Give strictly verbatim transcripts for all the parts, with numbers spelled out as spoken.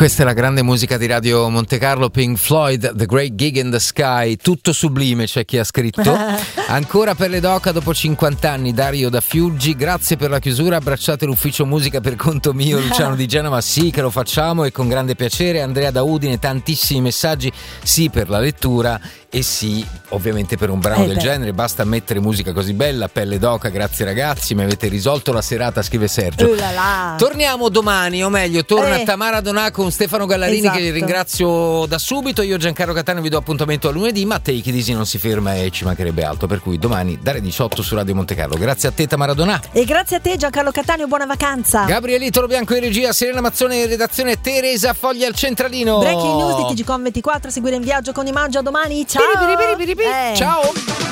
Questa è la grande musica di Radio Monte Carlo, Pink Floyd, The Great Gig in the Sky, tutto sublime, c'è chi ha scritto. Ancora Pelle d'Oca dopo cinquanta anni, Dario da Fiuggi, grazie per la chiusura, abbracciate l'ufficio musica per conto mio, Luciano di Genova, sì che lo facciamo e con grande piacere, Andrea da Udine, tantissimi messaggi, sì per la lettura e sì ovviamente per un brano eh del beh. genere, basta mettere musica così bella, Pelle d'Oca, grazie ragazzi, mi avete risolto la serata, scrive Sergio. Ulala. Torniamo domani, o meglio, torna eh. Tamara Donà con Stefano Gallarini, esatto, che ringrazio da subito. Io Giancarlo Cattaneo vi do appuntamento a lunedì, ma Take It Easy non si ferma e ci mancherebbe altro, per cui domani dalle diciotto su Radio Monte Carlo. Grazie a te Tamara Donà. E grazie a te Giancarlo Cattaneo, buona vacanza. Gabrielito Lo Bianco in regia, Serena Mazzone in redazione, Teresa Foglia al centralino. Breaking news di T G Com ventiquattro, seguire in viaggio con Imaggio, a domani, ciao. Biri, biri, biri, biri. Eh. Ciao.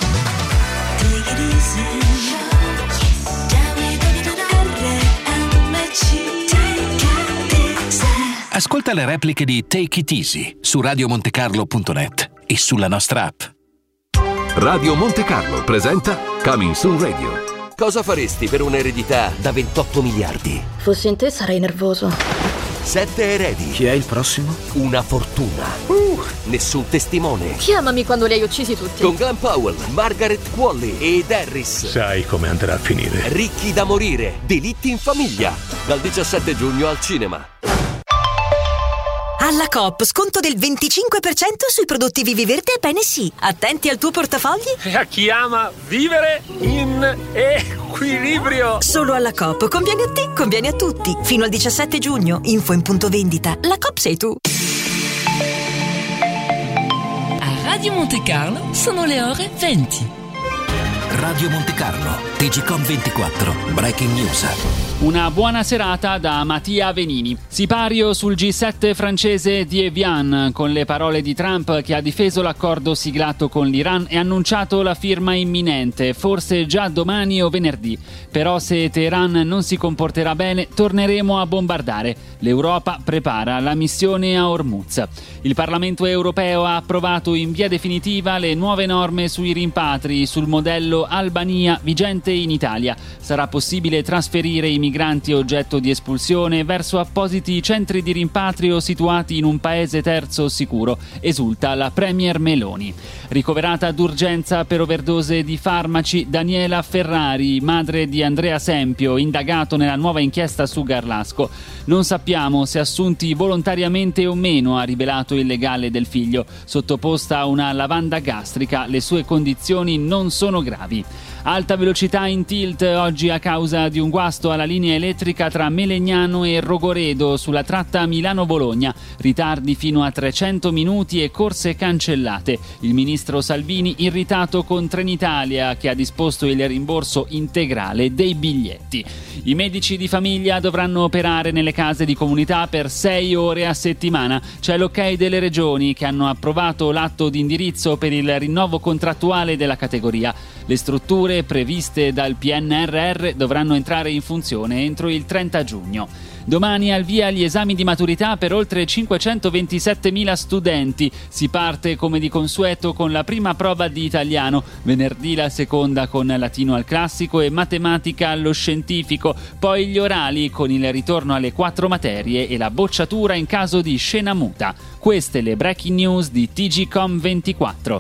Ascolta le repliche di Take It Easy su radio monte carlo punto net e sulla nostra app. Radio Monte Carlo presenta Coming Soon Radio. Cosa faresti per un'eredità da ventotto miliardi? Fossi in te sarei nervoso. Sette eredi. Chi è il prossimo? Una fortuna. Uh, nessun testimone. Chiamami quando li hai uccisi tutti. Con Glenn Powell, Margaret Qualley ed Harris. Sai come andrà a finire. Ricchi da morire. Delitti in famiglia. Dal diciassette giugno al cinema. Alla Coop, sconto del venticinque per cento sui prodotti Viviverde e Bene Sì. Attenti al tuo portafogli. E a chi ama vivere in equilibrio. Solo alla Coop. Conviene a te, conviene a tutti. Fino al diciassette giugno. Info in punto vendita. La Coop sei tu. A Radio Monte Carlo sono le ore venti. Radio Monte Carlo, T G Com ventiquattro, Breaking News. Una buona serata da Mattia Venini. Sipario sul G sette francese di Evian, con le parole di Trump che ha difeso l'accordo siglato con l'Iran e annunciato la firma imminente, forse già domani o venerdì. Però se Teheran non si comporterà bene, torneremo a bombardare. L'Europa prepara la missione a Hormuz. Il Parlamento europeo ha approvato in via definitiva le nuove norme sui rimpatri sul modello Albania vigente in Italia. Sarà possibile trasferire i migranti oggetto di espulsione verso appositi centri di rimpatrio situati in un paese terzo sicuro, esulta la Premier Meloni. Ricoverata d'urgenza per overdose di farmaci Daniela Ferrari, madre di Andrea Sempio, indagato nella nuova inchiesta su Garlasco. Non sappiamo se assunti volontariamente o meno, ha rivelato il legale del figlio. Sottoposta a una lavanda gastrica, le sue condizioni non sono gravi. Alta velocità in tilt oggi a causa di un guasto alla linea elettrica tra Melegnano e Rogoredo sulla tratta Milano-Bologna. Ritardi fino a trecento minuti e corse cancellate. Il ministro Salvini irritato con Trenitalia, che ha disposto il rimborso integrale dei biglietti. I medici di famiglia dovranno operare nelle case di comunità per sei ore a settimana. C'è l'ok delle regioni, che hanno approvato l'atto di indirizzo per il rinnovo contrattuale della categoria. Le strutture previste dal P N R R dovranno entrare in funzione entro il trenta giugno. Domani al via gli esami di maturità per oltre cinquecentoventisettemila studenti. Si parte come di consueto con la prima prova di italiano, venerdì la seconda con latino al classico e matematica allo scientifico, poi gli orali con il ritorno alle quattro materie e la bocciatura in caso di scena muta. Queste le breaking news di T G Com ventiquattro.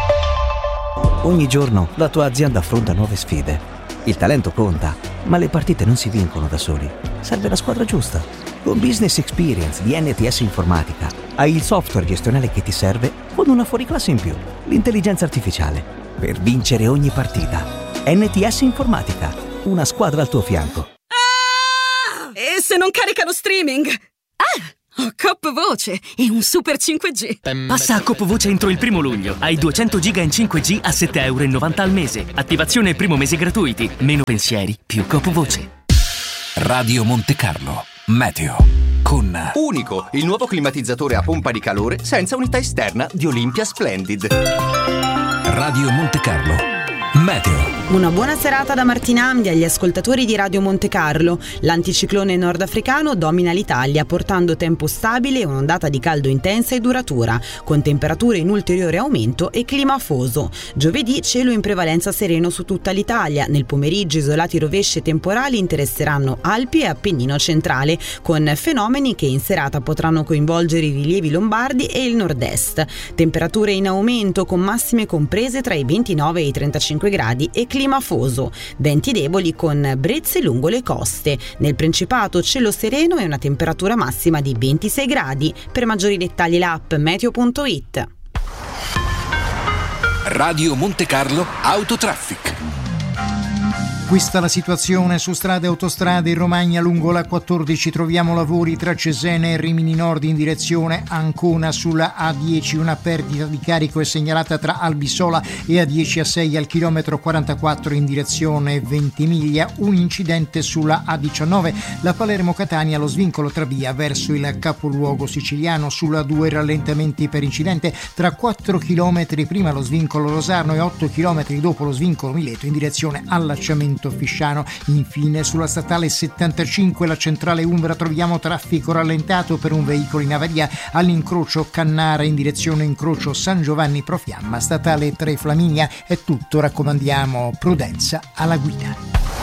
Ogni giorno la tua azienda affronta nuove sfide. Il talento conta, ma le partite non si vincono da soli. Serve la squadra giusta. Con Business Experience di N T S Informatica hai il software gestionale che ti serve con una fuoriclasse in più, l'intelligenza artificiale, per vincere ogni partita. N T S Informatica, una squadra al tuo fianco. Ah! E se non caricano streaming? Ah! Ho Coop Voce e un super cinque G. Passa a Coop Voce entro il primo luglio. Hai duecento giga in cinque G a sette virgola novanta euro al mese. Attivazione primo mese gratuiti. Meno pensieri, più Coop Voce. Radio Monte Carlo. Meteo. Con Unico, il nuovo climatizzatore a pompa di calore senza unità esterna di Olympia Splendid. Radio Monte Carlo. Meteo. Una buona serata da Martina Amdi agli ascoltatori di Radio Monte Carlo. L'anticiclone nordafricano domina l'Italia portando tempo stabile e un'ondata di caldo intensa e duratura, con temperature in ulteriore aumento e clima afoso. Giovedì cielo in prevalenza sereno su tutta l'Italia. Nel pomeriggio isolati rovesci e temporali interesseranno Alpi e Appennino centrale, con fenomeni che in serata potranno coinvolgere i rilievi lombardi e il nord-est. Temperature in aumento con massime comprese tra i ventinove e i trentacinque gradi e clima afoso, venti deboli con brezze lungo le coste. Nel Principato cielo sereno e una temperatura massima di ventisei gradi. Per maggiori dettagli l'app meteo punto it. Radio Monte Carlo Autotraffic. Questa la situazione su strade e autostrade. In Romagna lungo la quattordici troviamo lavori tra Cesena e Rimini Nord in direzione Ancona. Sulla A dieci una perdita di carico è segnalata tra Albisola e A dieci A sei al chilometro quarantaquattro in direzione Ventimiglia. Un incidente sulla A diciannove, la Palermo-Catania, lo svincolo tra via verso il capoluogo siciliano. Sulla due rallentamenti per incidente tra quattro chilometri prima lo svincolo Rosarno e otto chilometri dopo lo svincolo Mileto in direzione allacciamento Fisciano. Infine sulla statale settantacinque la centrale Umbra troviamo traffico rallentato per un veicolo in avaria all'incrocio Cannara in direzione incrocio San Giovanni Profiamma. Statale tre Flaminia è tutto, raccomandiamo prudenza alla guida.